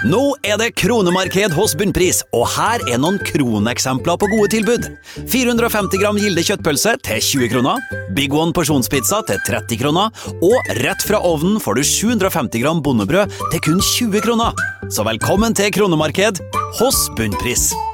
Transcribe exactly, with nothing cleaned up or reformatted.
Nå er det kronemarked hos Bunnpris, og her er noen kroneksempler på gode tilbud. fire hundre og femti gram Gilde kjøttpølse til tjue kroner, Big One porsjonspizza til tretti kroner, og rett fra ovnen får du sju hundre og femti gram bondebrød til kun tjue kroner. Så velkommen til kronemarked hos Bunnpris.